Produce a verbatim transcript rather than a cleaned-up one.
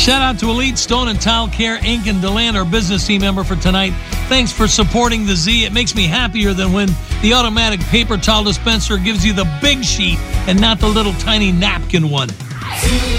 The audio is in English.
Shout out to Elite Stone and Tile Care, Incorporated, and DeLand, our business team member for tonight. Thanks for supporting the Z. It makes me happier than when the automatic paper towel dispenser gives you the big sheet and not the little tiny napkin one.